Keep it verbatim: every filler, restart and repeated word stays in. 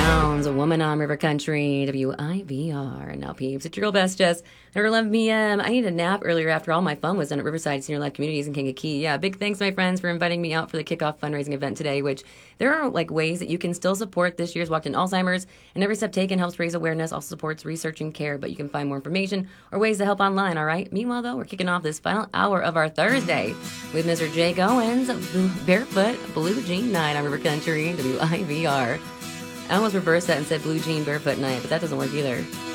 sounds. A woman on River Country, W I V R. And now, peeps, it's your girl Best Jess. At eleven p.m. I needed a nap earlier after all my fun was done at Riverside Senior Life Communities in Kankakee. Yeah, big thanks, my friends, for inviting me out for the kickoff fundraising event today, which there are like ways that you can still support this year's Walk in Alzheimer's, and every step taken helps raise awareness, also supports research and care, but you can find more information or ways to help online, all right? Meanwhile, though, we're kicking off this final hour of our Thursday with Mister Jake Owens of Blue, Barefoot Blue Jean Night on River Country, W I V R. I almost reversed that and said Blue Jean Barefoot Night, but that doesn't work either.